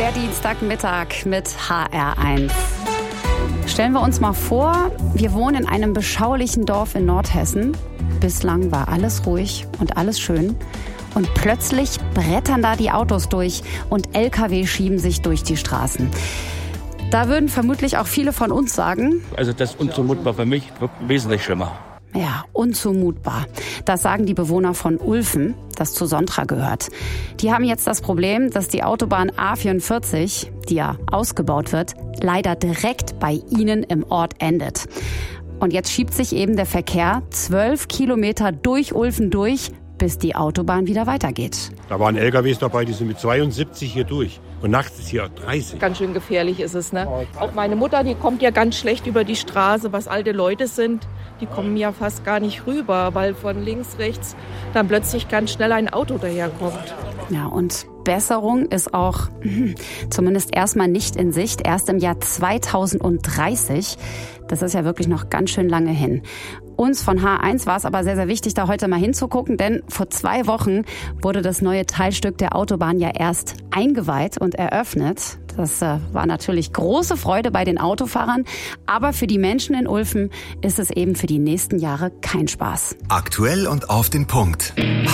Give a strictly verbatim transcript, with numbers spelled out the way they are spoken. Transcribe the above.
Der Dienstagmittag mit H R eins. Stellen wir uns mal vor, wir wohnen in einem beschaulichen Dorf in Nordhessen. Bislang war alles ruhig und alles schön. Und plötzlich brettern da die Autos durch und L K W schieben sich durch die Straßen. Da würden vermutlich auch viele von uns sagen: Also das ist unzumutbar für mich, wesentlich schlimmer. Ja, unzumutbar. Das sagen die Bewohner von Ulfen, das zu Sontra gehört. Die haben jetzt das Problem, dass die Autobahn A vierundvierzig, die ja ausgebaut wird, leider direkt bei ihnen im Ort endet. Und jetzt schiebt sich eben der Verkehr zwölf Kilometer durch Ulfen durch, bis die Autobahn wieder weitergeht. Da waren L K Ws dabei, die sind mit zweiundsiebzig hier durch. Und nachts ist hier dreißig. Ganz schön gefährlich ist es, ne? Auch meine Mutter, die kommt ja ganz schlecht über die Straße, was alte Leute sind. Die kommen ja fast gar nicht rüber, weil von links, rechts dann plötzlich ganz schnell ein Auto daherkommt. Ja, und Besserung ist auch zumindest erstmal nicht in Sicht. Erst im Jahr zweitausenddreißig. Das ist ja wirklich noch ganz schön lange hin. Uns von H eins war es aber sehr, sehr wichtig, da heute mal hinzugucken, denn vor zwei Wochen wurde das neue Teilstück der Autobahn ja erst eingeweiht und eröffnet. Das äh, war natürlich große Freude bei den Autofahrern, aber für die Menschen in Ulfen ist es eben für die nächsten Jahre kein Spaß. Aktuell und auf den Punkt.